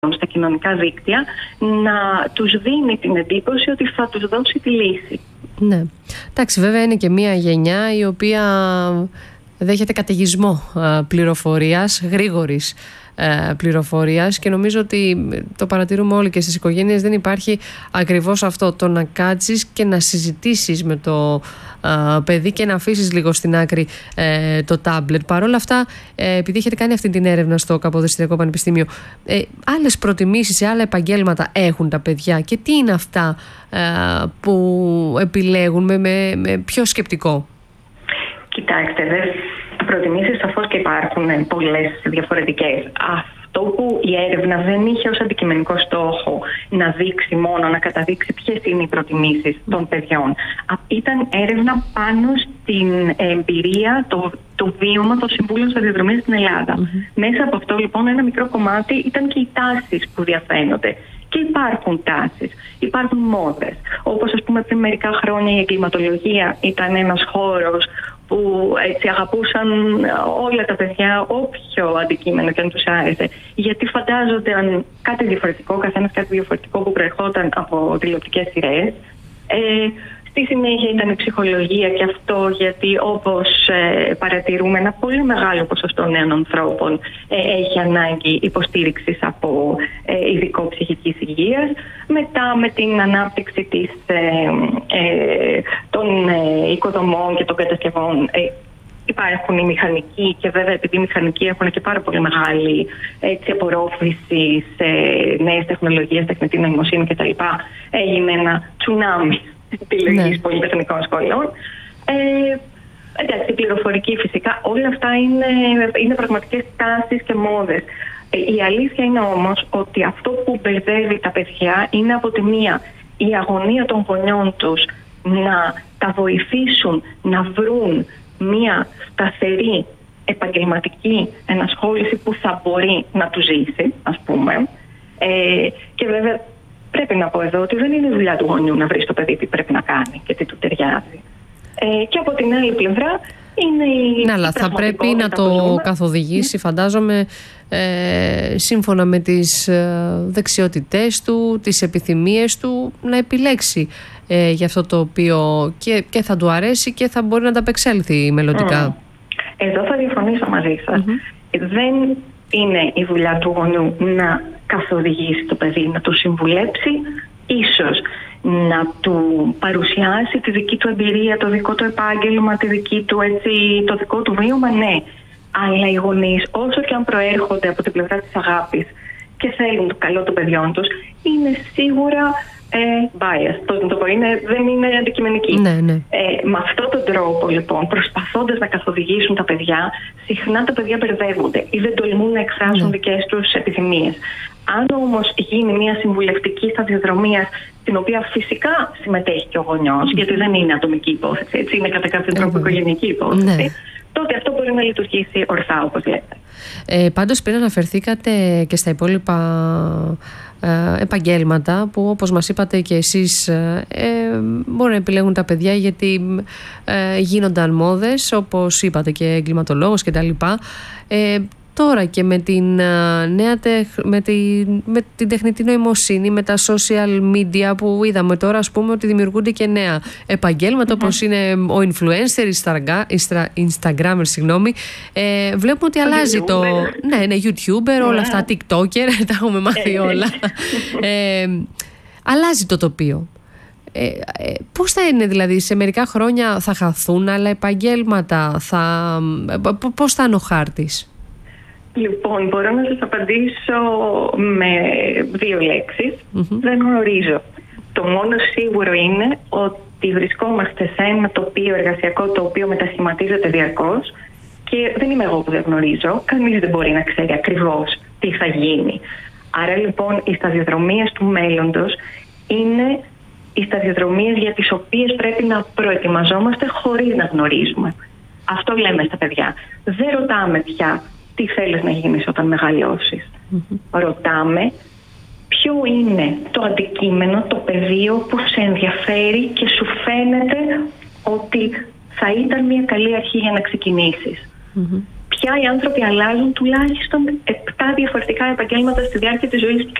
στα κοινωνικά δίκτυα να τους δίνει την εντύπωση ότι θα τους δώσει τη λύση. Ναι. Εντάξει, βέβαια είναι και μια γενιά η οποία δέχεται καταιγισμό πληροφορίας, γρήγορης πληροφορίας, και νομίζω ότι το παρατηρούμε όλοι και στις οικογένειες. Δεν υπάρχει ακριβώς αυτό, το να κάτσεις και να συζητήσεις με το παιδί και να αφήσεις λίγο στην άκρη το τάμπλετ. Παρ' όλα αυτά, επειδή έχετε κάνει αυτή την έρευνα στο Καποδιστριακό Πανεπιστήμιο, άλλες προτιμήσεις σε άλλα επαγγέλματα έχουν τα παιδιά, και τι είναι αυτά που επιλέγουν με πιο σκεπτικό? Κοιτάξτε, προτιμήσεις σαφώς και υπάρχουν πολλές διαφορετικές. Αυτό που η έρευνα δεν είχε ως αντικειμενικό στόχο να δείξει μόνο, να καταδείξει ποιες είναι οι προτιμήσεις των παιδιών. Ήταν έρευνα πάνω στην εμπειρία, το βίωμα των συμβούλων σταδιοδρομίας στην Ελλάδα. Μέσα από αυτό λοιπόν ένα μικρό κομμάτι ήταν και οι τάσεις που διαφαίνονται. Και υπάρχουν τάσεις, υπάρχουν μόδες. Όπως ας πούμε πριν μερικά χρόνια η εγκληματολογία ήταν ένας χώρος που έτσι αγαπούσαν όλα τα παιδιά όποιο αντικείμενο και αν τους άρεσε. Γιατί φαντάζονται αν κάτι διαφορετικό, καθένας κάτι διαφορετικό που προερχόταν από τηλεοπτικές σειρές. Στη συνέχεια ήταν η ψυχολογία, και αυτό γιατί όπως παρατηρούμε ένα πολύ μεγάλο ποσοστό νέων ανθρώπων έχει ανάγκη υποστήριξης από ειδικό ψυχικής υγείας. Μετά με την ανάπτυξη των οικοδομών και των κατασκευών υπάρχουν οι μηχανικοί, και βέβαια επειδή οι μηχανικοί έχουν και πάρα πολύ μεγάλη απορρόφηση σε νέες τεχνολογίες, τεχνητή νοημοσύνη κτλ. Έγινε ένα τσουνάμι επιλογής πολυτεχνικών σχολών. Εντάξει, η πληροφορική φυσικά, όλα αυτά είναι πραγματικές τάσεις και μόδες. Η αλήθεια είναι όμως ότι αυτό που μπερδεύει τα παιδιά είναι από τη μία η αγωνία των γονιών τους να τα βοηθήσουν να βρουν μία σταθερή επαγγελματική ενασχόληση που θα μπορεί να του ζήσει, ας πούμε. Και βέβαια πρέπει να πω εδώ ότι δεν είναι η δουλειά του γονιού να βρει στο παιδί τι πρέπει να κάνει και τι του ταιριάζει. Και από την άλλη πλευρά είναι η. Ναι, αλλά θα πρέπει να το καθοδηγήσει, φαντάζομαι, σύμφωνα με τις δεξιότητές του, τις επιθυμίες του, να επιλέξει για αυτό το οποίο και θα του αρέσει και θα μπορεί να ανταπεξέλθει μελλοντικά. Εδώ θα διαφωνήσω μαζί σας. Δεν είναι η δουλειά του γονιού να καθοδηγήσει το παιδί, να του συμβουλέψει, ίσως να του παρουσιάσει τη δική του εμπειρία, το δικό του επάγγελμα, το δικό του βίωμα, ναι. Αλλά οι γονείς, όσο και αν προέρχονται από την πλευρά της αγάπης και θέλουν το καλό των παιδιών τους, είναι σίγουρα biased. Δεν είναι αντικειμενικοί. Ναι. Με αυτόν τον τρόπο, λοιπόν, προσπαθώντας να καθοδηγήσουν τα παιδιά, συχνά τα παιδιά μπερδεύονται ή δεν τολμούν να εκφράσουν δικές τους επιθυμίες. Αν όμως γίνει μια συμβουλευτική σταδιοδρομία, στην οποία φυσικά συμμετέχει και ο γονιός, γιατί δεν είναι ατομική υπόθεση, έτσι, είναι κατά κάποιο τρόπο οικογενειακή υπόθεση, τότε αυτό μπορεί να λειτουργήσει ορθά, όπως λέτε. Πάντως, πριν αναφερθήκατε και στα υπόλοιπα επαγγέλματα που, όπως μας είπατε και εσείς, μπορεί να επιλέγουν τα παιδιά γιατί γίνονταν μόδες, όπως είπατε, και εγκληματολόγος κτλ. Τώρα και με την με την τεχνητή νοημοσύνη, με τα social media που είδαμε τώρα, ας πούμε, ότι δημιουργούνται και νέα επαγγέλματα, όπως είναι ο influencer, Instagrammer, βλέπουμε ότι αλλάζει ναι, YouTuber, όλα αυτά, TikToker, τα έχουμε μάθει όλα. Αλλάζει το τοπίο. Πώς θα είναι, δηλαδή, σε μερικά χρόνια θα χαθούν άλλα επαγγέλματα, πώς θα είναι ο χάρτης? Λοιπόν, μπορώ να σας απαντήσω με 2 λέξεις. Δεν γνωρίζω. Το μόνο σίγουρο είναι ότι βρισκόμαστε σε ένα τοπίο εργασιακό το οποίο μετασχηματίζεται διαρκώς, και δεν είμαι εγώ που δεν γνωρίζω. Κανείς δεν μπορεί να ξέρει ακριβώς τι θα γίνει. Άρα λοιπόν οι σταδιοδρομίες του μέλλοντος είναι οι σταδιοδρομίες για τις οποίες πρέπει να προετοιμαζόμαστε χωρίς να γνωρίζουμε. Αυτό λέμε στα παιδιά. Δεν ρωτάμε πια τι θέλεις να γίνεις όταν μεγαλώσεις. Ρωτάμε ποιο είναι το αντικείμενο, το πεδίο που σε ενδιαφέρει και σου φαίνεται ότι θα ήταν μια καλή αρχή για να ξεκινήσεις. πια οι άνθρωποι αλλάζουν τουλάχιστον 7 διαφορετικά επαγγέλματα στη διάρκεια της ζωής τους.